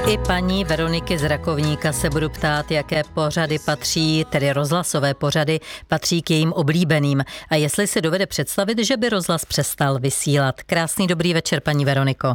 I paní Veroniky z Rakovníka se budu ptát, jaké pořady patří, tedy rozhlasové pořady, patří k jejím oblíbeným a jestli si dovede představit, že by rozhlas přestal vysílat. Krásný dobrý večer, paní Veroniko.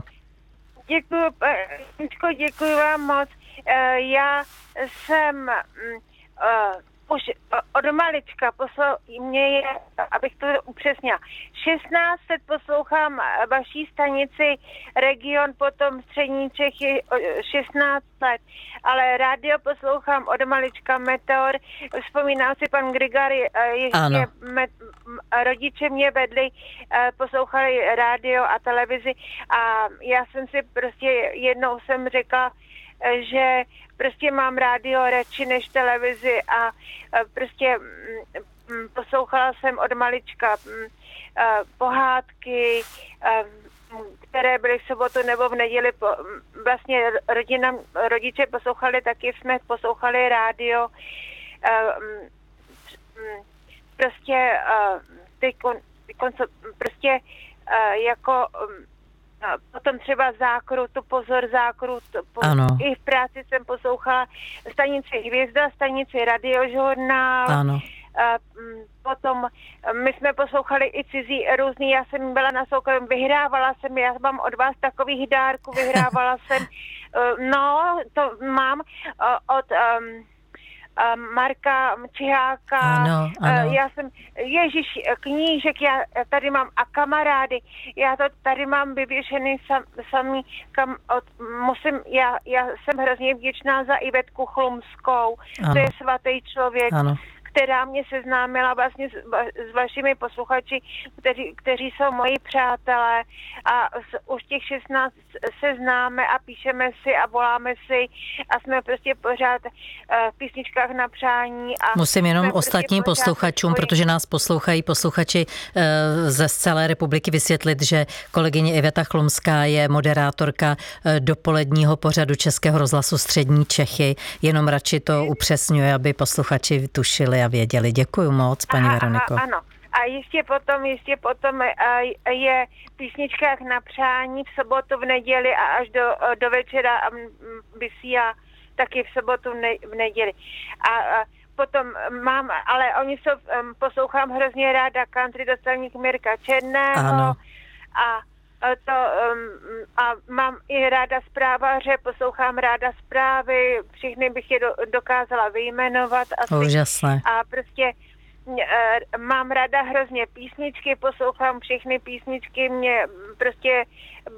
Děkuji vám moc. Já jsem už od malička mě je, abych to upřesnila, 16 let poslouchám vaší stanici Region, potom Střední Čechy 16 let, ale rádio poslouchám od malička Meteor. Vzpomínám si pan Grigary, ještě rodiče mě vedli, poslouchali rádio a televizi a já jsem si prostě jednou jsem řekla, že prostě mám rádio radši než televizi a prostě poslouchala jsem od malička pohádky, které byly v sobotu nebo v neděli. Vlastně rodiče poslouchali, taky jsme poslouchali rádio. Prostě prostě jako potom třeba Zákrut, i v práci jsem poslouchala stanici Hvězda, stanici Radiožurnál. Ano. Potom my jsme poslouchali i cizí různý, já jsem byla na soukromí, vyhrávala jsem, já mám od vás takových dárků, vyhrávala jsem, to mám od Marka Čiháka, ano. Já jsem, knížek, já tady mám a kamarády, já to tady mám vyvěšený samý, já jsem hrozně vděčná za Ivetku Chlumskou, to je svatý člověk, která mě seznámila vlastně s vašimi posluchači, kteří jsou moji přátelé a už těch 16 se známe a píšeme si a voláme si a jsme prostě pořád v písničkách na přání. A musím jenom ostatním posluchačům, protože nás poslouchají posluchači ze celé republiky, vysvětlit, že kolegyně Iveta Chlumská je moderátorka dopoledního pořadu Českého rozhlasu Střední Čechy. Jenom radši to upřesňuje, aby posluchači tušili a věděli. Děkuji moc, paní Veroniko. Ano. A ještě potom je v písničkách na přání v sobotu, v neděli a až do večera vysílá taky v sobotu, v neděli. A potom mám, ale poslouchám hrozně ráda country dostalník Mirka Černého a mám i ráda zprávaře, poslouchám ráda zprávy, všechny bych je dokázala vyjmenovat. Úžasné. A prostě mám ráda hrozně písničky, poslouchám všechny písničky, mě prostě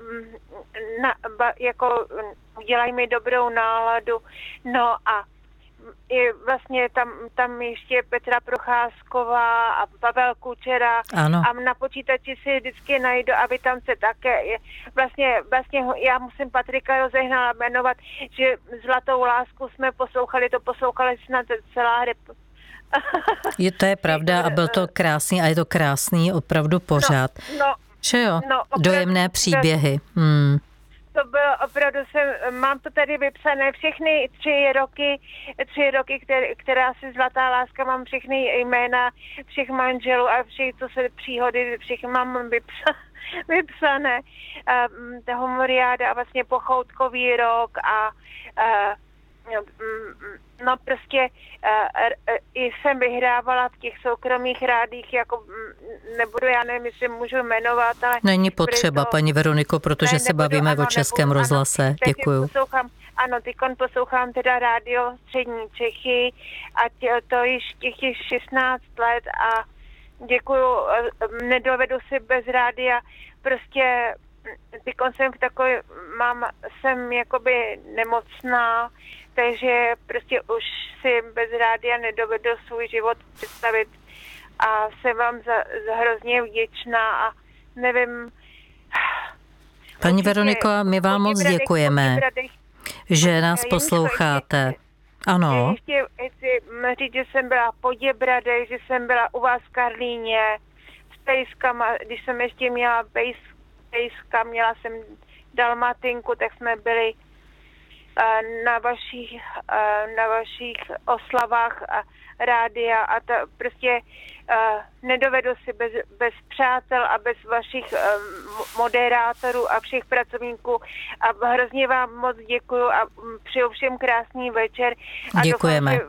jako dělají mi dobrou náladu. No a i vlastně tam ještě Petra Procházková a Pavel Kučera a na počítači si vždycky najdu, aby tam se také vlastně já musím Patrika Rozehnala jmenovat, že Zlatou lásku jsme poslouchali snad celá To je pravda a byl to krásný a je to krásný opravdu pořád. Že jo? Dojemné příběhy. To bylo opravdu, mám to tady vypsané všechny 3 roky, která si Zlatá láska, mám všechny jména všech manželů a všech, co se příhody, všechny mám vypsané. Homoriáda a vlastně Pochoutkový rok a prostě jsem vyhrávala v těch soukromých rádích, jako já nevím, jestli můžu jmenovat, ale... Není potřeba, paní Veroniko, protože se bavíme o Českém rozhlase. Děkuju. Teďkon poslouchám teda rádio Střední Čechy a to již těch 16 let a děkuju, nedovedu si bez rádia, prostě teďkon jsem jakoby nemocná, takže prostě už si bez rádia nedovedu svůj život představit a jsem vám hrozně vděčná a nevím... Paní Veroniko, my vám moc děkujeme, že nás posloucháte. Ano. Ještě říct, že jsem byla v Poděbradech, že jsem byla u vás v Karlíně s pejskama, když jsem ještě měla pejska, měla jsem dalmatinku, tak jsme byli na vašich oslavách a rádia a to prostě nedovedu si bez přátel a bez vašich moderátorů a všech pracovníků a hrozně vám moc děkuju a přeju všem krásný večer. A děkujeme.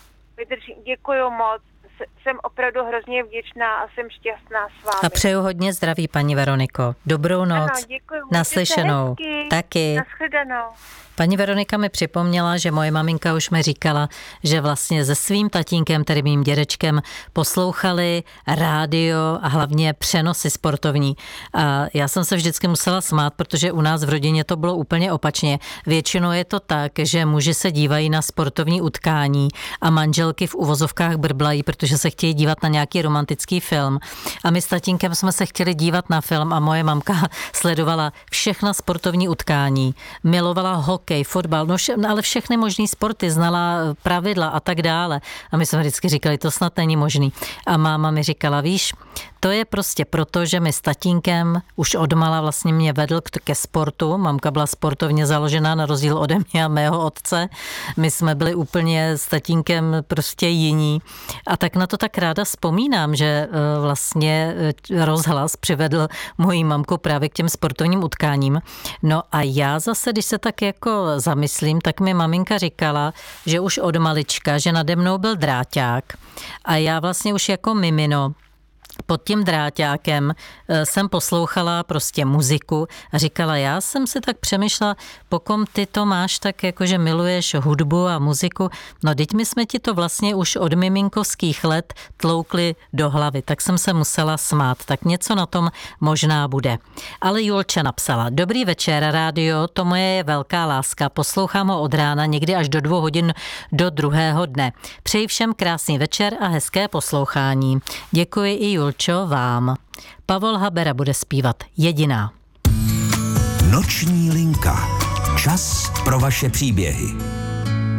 Děkuju moc. Jsem opravdu hrozně vděčná a jsem šťastná s vámi. A přeju hodně zdraví, paní Veroniko. Dobrou noc. Ano, děkuju. Naslyšenou. Taky. Nashledanou. Paní Veronika mi připomněla, že moje maminka už mi říkala, že vlastně se svým tatínkem, tedy mým dědečkem, poslouchali rádio a hlavně přenosy sportovní. A já jsem se vždycky musela smát, protože u nás v rodině to bylo úplně opačně. Většinou je to tak, že muži se dívají na sportovní utkání a manželky v uvozovkách brblají, protože se chtějí dívat na nějaký romantický film. A my s tatínkem jsme se chtěli dívat na film a moje mamka sledovala všechna sportovní utkání. Milovala hokej, fotbal, ale všechny možný sporty, znala pravidla a tak dále. A my jsme vždycky říkali, to snad není možný. A máma mi říkala, víš, to je prostě proto, že my s tatínkem už odmala vlastně mě vedl ke sportu. Mamka byla sportovně založená na rozdíl ode mě a mého otce. My jsme byli úplně s tatínkem prostě jiní. A tak na to tak ráda vzpomínám, že vlastně rozhlas přivedl moji mamku právě k těm sportovním utkáním. No a já zase, když se tak jako zamyslím, tak mi maminka říkala, že už od malička, že nade mnou byl dráťák a já vlastně už jako mimino pod tím dráťákem jsem poslouchala prostě muziku a říkala, já jsem si tak přemýšlela, pokom ty to máš tak jako, že miluješ hudbu a muziku, no teď my jsme ti to vlastně už od miminkovských let tloukli do hlavy, tak jsem se musela smát, tak něco na tom možná bude. Ale Julča napsala, dobrý večer, rádio, to moje je velká láska, poslouchám ho od rána, někdy až do 2 hodin do druhého dne. Přeji všem krásný večer a hezké poslouchání. Děkuji i Julčo vám. Pavol Habera bude zpívat Jediná. Noční linka. Čas pro vaše příběhy.